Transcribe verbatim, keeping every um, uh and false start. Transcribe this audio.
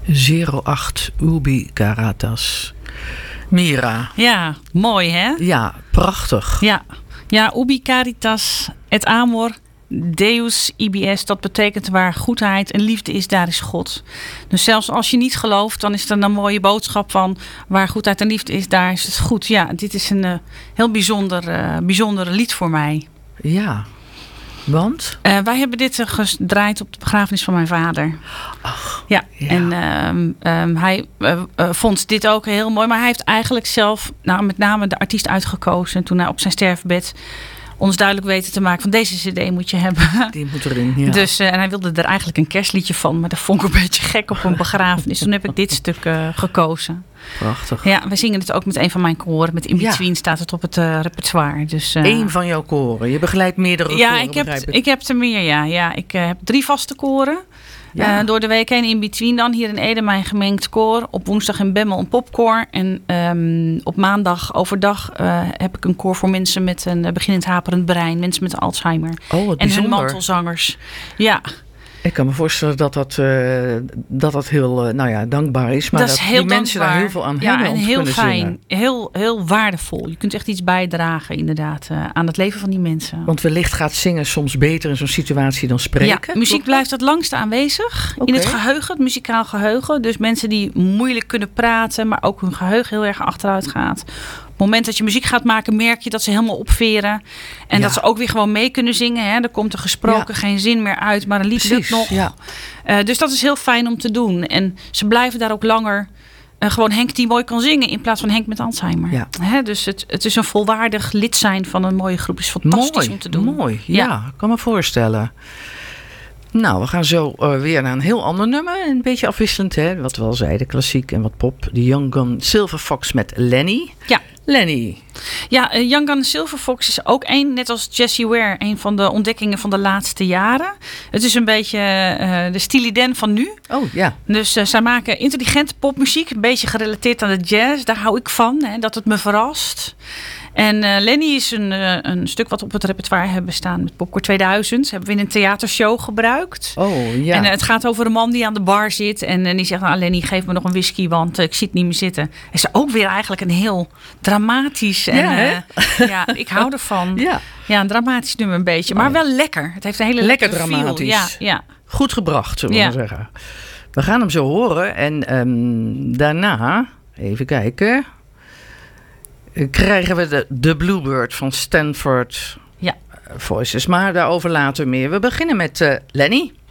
zero acht Ubi Caritas. Mira. Ja, mooi hè? Ja, prachtig. Ja, ja Ubi Caritas et amor Deus ibis. Dat betekent waar goedheid en liefde is, daar is God. Dus zelfs als je niet gelooft, dan is er een mooie boodschap van waar goedheid en liefde is, daar is het goed. Ja, dit is een uh, heel bijzonder, uh, bijzonder lied voor mij. Ja, want? Uh, wij hebben dit uh, gedraaid op de begrafenis van mijn vader. Ach, ja, ja. En um, um, hij uh, uh, vond dit ook heel mooi. Maar hij heeft eigenlijk zelf nou, met name de artiest uitgekozen. Toen hij op zijn sterfbed ons duidelijk weten te maken van deze cd moet je hebben. Die moet erin, ja. Dus, uh, en hij wilde er eigenlijk een kerstliedje van. Maar dat vond ik een beetje gek op een begrafenis. Toen heb ik dit stuk uh, gekozen. Prachtig. Ja, we zingen het ook met een van mijn koren. Met In Between ja. staat het op het uh, repertoire. Dus, uh, Eén van jouw koren. Je begeleidt meerdere ja, koren, ik heb, ik. ik heb er meer, ja. ja ik uh, heb drie vaste koren. Ja. Uh, door de week heen In Between dan. Hier in Ede mijn gemengd koor. Op woensdag in Bemmel een popkoor. En um, op maandag overdag uh, heb ik een koor voor mensen met een uh, beginnend haperend brein. Mensen met Alzheimer. Oh, wat en bijzonder. hun mantelzangers. Ja. Ik kan me voorstellen dat dat, uh, dat, dat heel uh, nou ja, dankbaar is. Maar dat, dat is heel die mensen dankbaar. daar heel veel aan ja, hebben en om te heel kunnen fijn. zingen. Heel, heel waardevol. Je kunt echt iets bijdragen inderdaad uh, aan het leven van die mensen. Want wellicht gaat zingen soms beter in zo'n situatie dan spreken. Ja, muziek blijft het langste aanwezig. Okay. In het geheugen, het muzikaal geheugen. Dus mensen die moeilijk kunnen praten, maar ook hun geheugen heel erg achteruit gaat. Op het moment dat je muziek gaat maken, merk je dat ze helemaal opveren. En ja. dat ze ook weer gewoon mee kunnen zingen. Hè. Er komt er gesproken ja. geen zin meer uit, maar een lied lukt nog. Ja. Uh, dus dat is heel fijn om te doen. En ze blijven daar ook langer. Uh, gewoon Henk die mooi kan zingen in plaats van Henk met Alzheimer. Ja. Hè, dus het, het is een volwaardig lid zijn van een mooie groep. Is fantastisch mooi, om te doen. Mooi, ja, ja, ik kan me voorstellen. Nou, we gaan zo uh, weer naar een heel ander nummer. Een beetje afwisselend, hè? Wat we al zeiden, klassiek en wat pop. The Young Gun Silver Fox met Lenny. Ja. Lenny. Ja, uh, Young Gun Silver Fox is ook een, net als Jessie Ware, een van de ontdekkingen van de laatste jaren. Het is een beetje uh, de Steely Dan van nu. Oh, ja. Dus uh, zij maken intelligente popmuziek, een beetje gerelateerd aan de jazz. Daar hou ik van, hè, dat het me verrast. En uh, Lenny is een, uh, een stuk wat op het repertoire hebben staan met Popcorn tweeduizend. Hebben we in een theatershow gebruikt. Oh, ja. En uh, het gaat over een man die aan de bar zit. En uh, die zegt, nou Lenny, geef me nog een whisky, want uh, ik zie het niet meer zitten. Is er ook weer eigenlijk een heel dramatisch. En, ja, uh, ja, ik hou ervan. Ja. Ja, een dramatisch nummer een beetje. Maar wel lekker. Het heeft een hele lekker lekkere dramatisch. Ja, ja. Goed gebracht, zullen we ja. maar zeggen. We gaan hem zo horen. En um, daarna, even kijken... krijgen we de, de Bluebird van Stanford ja. Voices. Maar daarover later meer. We beginnen met uh, Lenny.